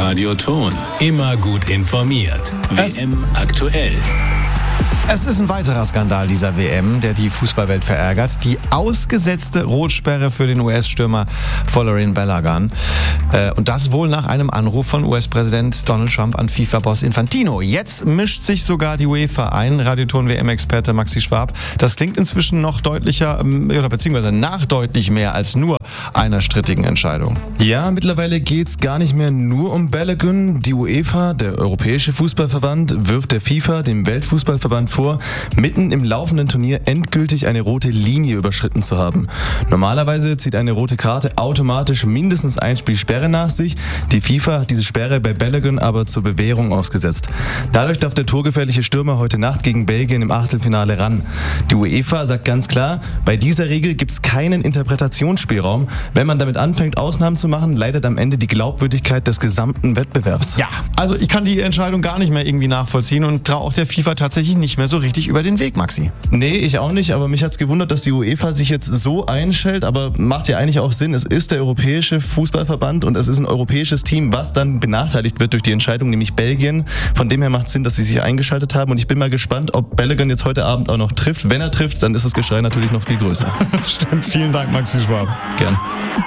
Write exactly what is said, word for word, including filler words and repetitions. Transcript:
Radio Thon. Immer gut informiert. W M aktuell. Es ist ein weiterer Skandal dieser W M, der die Fußballwelt verärgert. Die ausgesetzte Rotsperre für den U S-Stürmer Folarin Balogun. Äh, und das wohl nach einem Anruf von U S-Präsident Donald Trump an FIFA-Boss Infantino. Jetzt mischt sich sogar die UEFA ein. Radioton-W M-Experte Maxi Schwab. Das klingt inzwischen noch deutlicher, oder beziehungsweise nach deutlich mehr als nur einer strittigen Entscheidung. Ja, mittlerweile geht's gar nicht mehr nur um Balogun. Die UEFA, der Europäische Fußballverband, wirft der FIFA, dem Weltfußballverband, vor, mitten im laufenden Turnier endgültig eine rote Linie überschritten zu haben. Normalerweise zieht eine rote Karte automatisch mindestens ein Spiel Sperre nach sich. Die FIFA hat diese Sperre bei Balogun aber zur Bewährung ausgesetzt. Dadurch darf der torgefährliche Stürmer heute Nacht gegen Belgien im Achtelfinale ran. Die UEFA sagt ganz klar, bei dieser Regel gibt es keinen Interpretationsspielraum. Wenn man damit anfängt, Ausnahmen zu machen, leidet am Ende die Glaubwürdigkeit des gesamten Wettbewerbs. Ja, also ich kann die Entscheidung gar nicht mehr irgendwie nachvollziehen und traue auch der FIFA tatsächlich nicht mehr so richtig über den Weg, Maxi. Nee, ich auch nicht, aber mich hat's gewundert, dass die UEFA sich jetzt so einstellt, aber macht ja eigentlich auch Sinn. Es ist der Europäische Fußballverband und es ist ein europäisches Team, was dann benachteiligt wird durch die Entscheidung, nämlich Belgien. Von dem her macht es Sinn, dass sie sich eingeschaltet haben und ich bin mal gespannt, ob Balogun jetzt heute Abend auch noch trifft. Wenn er trifft, dann ist das Geschrei natürlich noch viel größer. Stimmt, vielen Dank, Maxi Schwab. Gern.